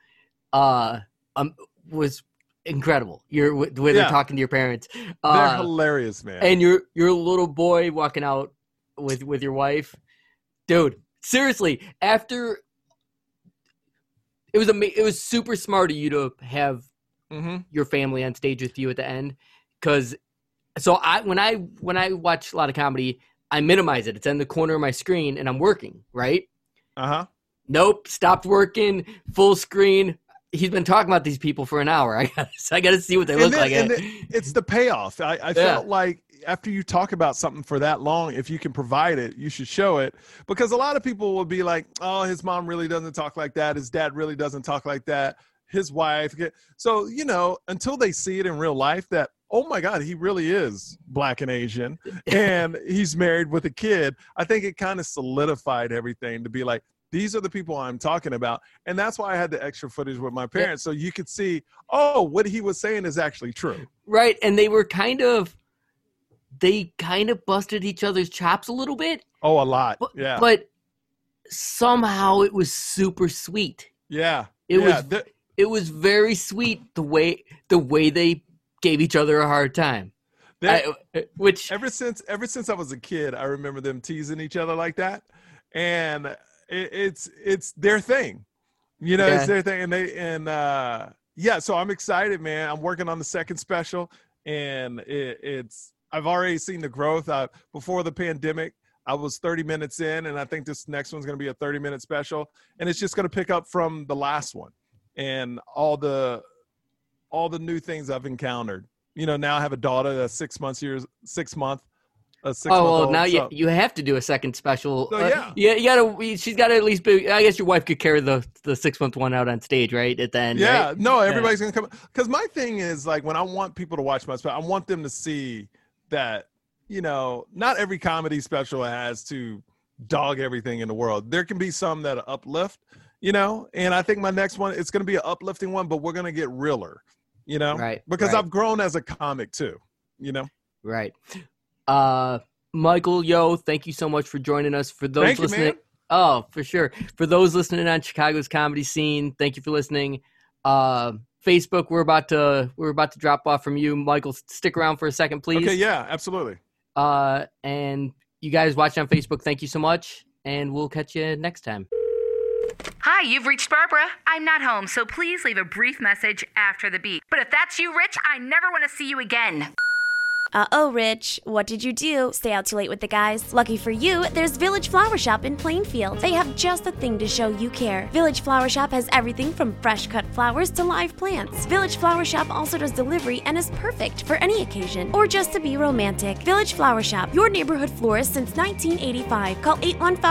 was incredible. You're when they're talking to your parents. They're hilarious, man. And your little boy walking out with your wife, dude. Seriously, after it was super smart of you to have your family on stage with you at the end, because when I watch a lot of comedy, I minimize it. It's in the corner of my screen, and I'm working, right? Nope, stopped working, full screen. He's been talking about these people for an hour. I got to see what they look like. It's the payoff. I felt like after you talk about something for that long, if you can provide it, you should show it. Because a lot of people will be like, oh, his mom really doesn't talk like that. His dad really doesn't talk like that. His wife. So, until they see it in real life that, oh my God, he really is Black and Asian and he's married with a kid, I think it kind of solidified everything to be like, these are the people I'm talking about. And that's why I had the extra footage with my parents. So you could see, oh, what he was saying is actually true. Right. And they kind of busted each other's chops a little bit. Oh, a lot. But somehow it was super sweet. Yeah. It was very sweet the way they gave each other a hard time. Which ever since I was a kid, I remember them teasing each other like that. And it's their thing, it's their thing. So I'm excited, man. I'm working on the second special, and I've already seen the growth. Before the pandemic, I was 30 minutes in, and I think this next one's going to be a 30-minute special, and it's just going to pick up from the last one and all the new things I've encountered. Now I have a daughter that's 6 months. Now you have to do a second special. So, you gotta. She's got to at least be. I guess your wife could carry the 6 month one out on stage, right? At the end. Yeah. Right? No, everybody's gonna come. Because my thing is like when I want people to watch my special, I want them to see that not every comedy special has to dog everything in the world. There can be some that uplift, And I think my next one, it's gonna be an uplifting one, but we're gonna get realer, Right. Because I've grown as a comic too, Right. Michael Yo, thank you so much for joining us. For those listening, for sure. For those listening on Chicago's Comedy Scene, thank you for listening. Facebook, we're about to drop off from you. Michael, stick around for a second, please. Okay, yeah, absolutely. And you guys watching on Facebook, thank you so much, and we'll catch you next time. Hi, you've reached Barbara. I'm not home, so please leave a brief message after the beep. But if that's you, Rich, I never want to see you again. Uh-oh, Rich. What did you do? Stay out too late with the guys? Lucky for you, there's Village Flower Shop in Plainfield. They have just the thing to show you care. Village Flower Shop has everything from fresh cut flowers to live plants. Village Flower Shop also does delivery and is perfect for any occasion or just to be romantic. Village Flower Shop, your neighborhood florist since 1985. Call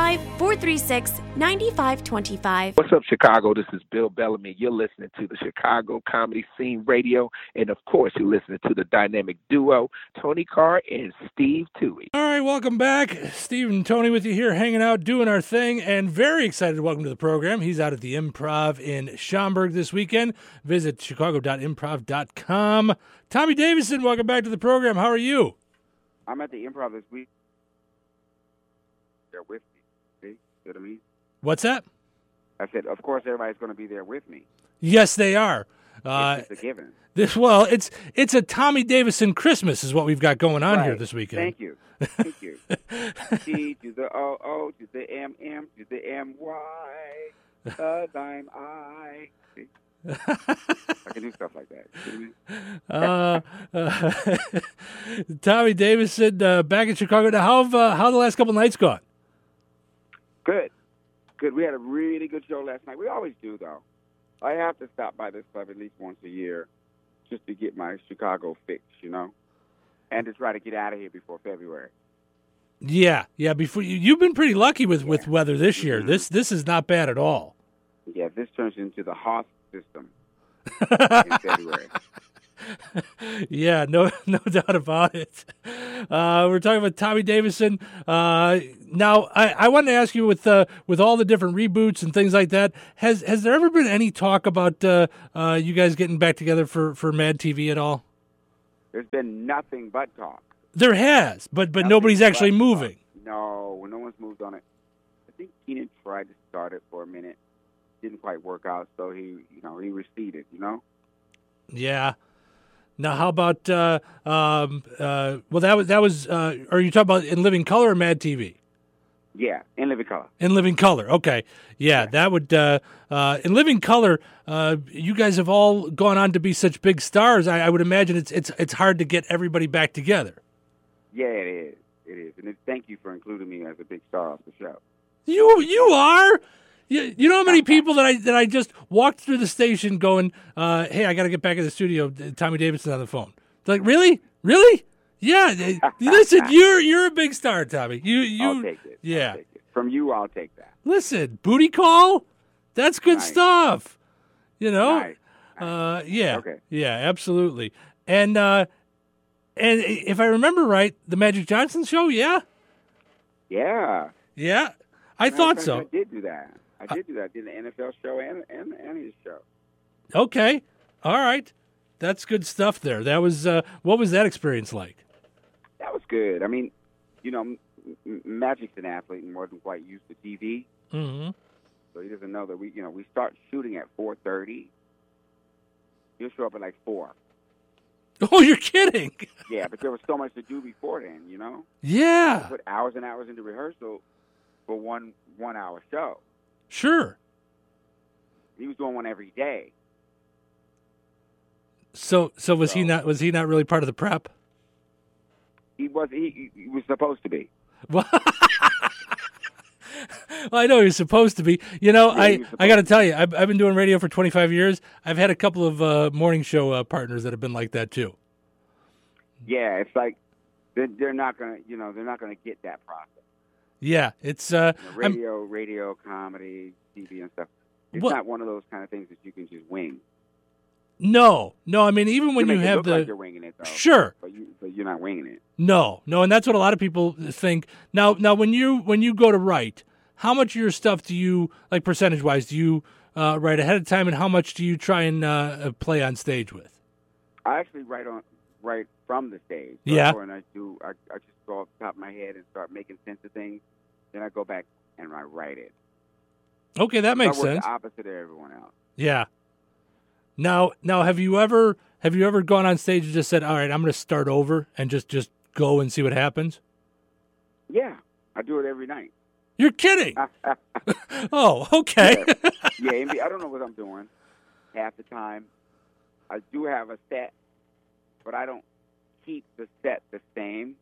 815-436-9525. What's up, Chicago? This is Bill Bellamy. You're listening to the Chicago Comedy Scene Radio, and of course, you're listening to the dynamic duo Tony Carr and Steve Toohey. All right, welcome back. Steve and Tony with you here, hanging out, doing our thing, and very excited to welcome to the program. He's out at the Improv in Schaumburg this weekend. Visit chicago.improv.com. Tommy Davidson, welcome back to the program. How are you? I'm at the Improv this week. They're with me. See? You know what I mean? What's that? I said, of course, everybody's going to be there with me. Yes, they are. It's just a given. It's a Tommy Davidson Christmas is what we've got going on here this weekend. Thank you. T to the O to the M to the MY, I'm I. See? I can do stuff like that. Tommy Davidson back in Chicago. Now, how the last couple nights gone? Good. We had a really good show last night. We always do, though. I have to stop by this club at least once a year just to get my Chicago fix, and to try to get out of here before February. Yeah. Before you've been pretty lucky with weather this year. This is not bad at all. Yeah, this turns into the Hoth system in February. Yeah, no doubt about it. We're talking about Tommy Davidson. Now, I wanted to ask you with all the different reboots and things like that, has there ever been any talk about you guys getting back together for Mad TV at all? There's been nothing but talk. There has, but nobody's actually moving. No one's moved on it. I think Keenan tried to start it for a minute, didn't quite work out, so he receded. Yeah. Now, how about well, that was. Are you talking about In Living Color or Mad TV? Yeah, In Living Color. In Living Color. Okay. Yeah, that would. In Living Color, you guys have all gone on to be such big stars. I would imagine it's hard to get everybody back together. Yeah, it is. It is, and thank you for including me as a big star of the show. You are. You know how many people that I just walked through the station going, hey, I got to get back in the studio. Tommy Davidson on the phone. It's like, really? Yeah. Listen, you're a big star, Tommy. I'll take it. Yeah. I'll take it. From you, I'll take that. Listen, booty call. That's good Nice. stuff. Nice. Yeah. Okay. Yeah, absolutely. And if I remember right, the Magic Johnson show, yeah? Yeah. Yeah. I thought so. I did do that. I did the NFL show and his show. Okay. All right. That's good stuff there. That was what was that experience like? That was good. I mean, Magic's an athlete and wasn't quite used to TV. Mm-hmm. So he doesn't know that we start shooting at 4:30. He'll show up at like 4. Oh, you're kidding. Yeah, but there was so much to do before then, Yeah. Put hours and hours into rehearsal for one hour show. Sure. He was doing one every day. So was he not really part of the prep? He was supposed to be. Well, I know he was supposed to be. I got to tell you, I've been doing radio for 25 years. I've had a couple of morning show partners that have been like that too. Yeah, it's like they're not gonna get that process. Yeah, it's radio, comedy, TV, and stuff. It's not one of those kind of things that you can just wing. No. I mean, even when you make it have look the like you're winging it, though. Sure, but you're not winging it. No, and that's what a lot of people think. Now, when you go to write, how much of your stuff do you, like percentage-wise, do you write ahead of time, and how much do you try and play on stage with? I actually write from the stage. So Yeah. And I just go off the top of my head and start making sense of things. Then I go back and I write it. Okay, that makes I work sense. the opposite of everyone else. Yeah. Now, have you ever gone on stage and just said, "All right, I'm going to start over," and just go and see what happens? Yeah, I do it every night. You're kidding. Oh, okay. Yeah, I don't know what I'm doing half the time. I do have a set, but I don't keep the set the same,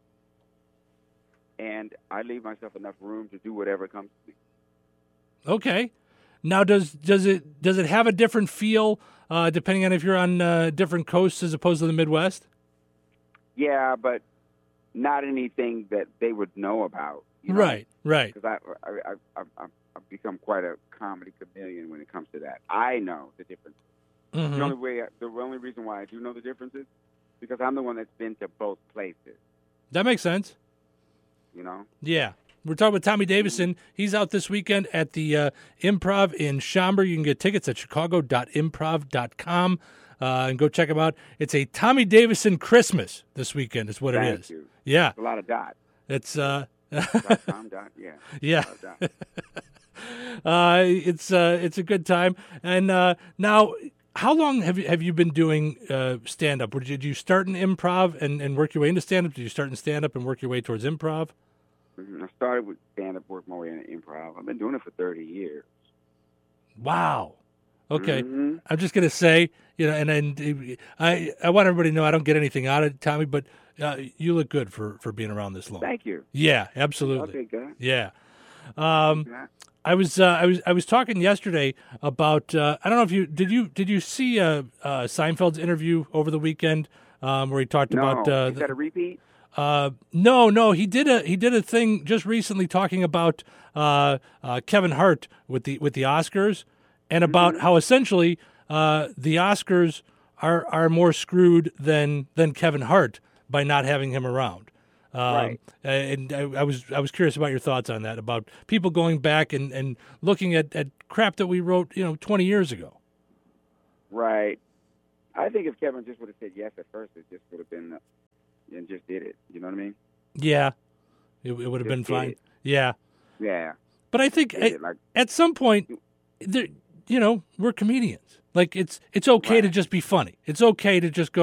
and I leave myself enough room to do whatever comes to me. Okay. Now, does it have a different feel depending on if you're on different coasts as opposed to the Midwest? Yeah, but not anything that they would know about. Right. Because I've become quite a comedy chameleon when it comes to that. I know the difference. Mm-hmm. The only reason why I do know the difference is because I'm the one that's been to both places. That makes sense. Yeah. We're talking about Tommy Davidson. He's out this weekend at the Improv in Schaumburg. You can get tickets at chicago.improv.com and go check him out. It's a Tommy Davidson Christmas this weekend is what it is. Thank you. Yeah. It's a lot of dots. It's .com, yeah. Yeah. It's a good time. And now, how long have you been doing stand up? Did you start in improv and work your way into stand up? Did you start in stand up and work your way towards improv? I started with stand up, worked my way into improv. I've been doing it for 30 years. Wow. Okay. Mm-hmm. I'm just gonna say, and I want everybody to know I don't get anything out of it, Tommy, but you look good for being around this long. Thank you. Yeah, absolutely. Okay, good. Yeah. I was talking yesterday about I don't know if you did you see Seinfeld's interview over the weekend where he talked about is that a repeat? No, he did a thing just recently talking about Kevin Hart with the Oscars, and about how essentially the Oscars are more screwed than Kevin Hart by not having him around. Right. And I was curious about your thoughts on that, about people going back and looking at crap that we wrote 20 years ago. Right. I think if Kevin just would have said yes at first, it just would have been, and just did it. You know what I mean? Yeah, it would have been fine. It. Yeah. Yeah. But I think at some point, we're comedians. Like it's okay to just be funny. It's okay to just go.